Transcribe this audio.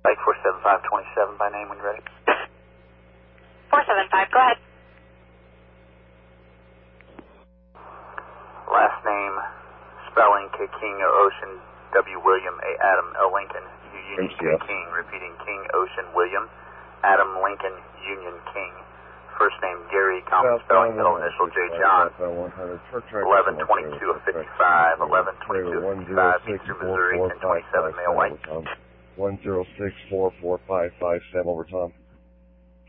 Lake 47527 by name when you're ready. 475, go ahead. Last name, spelling K King Ocean W William A Adam L Lincoln Union K King, repeating King Ocean William Adam Lincoln Union King. First name Gary, common spelling, middle initial J John. 1122 of 55, 1122 of 55, Eastern Missouri, 1027 male white. 1064455, Sam over Tom.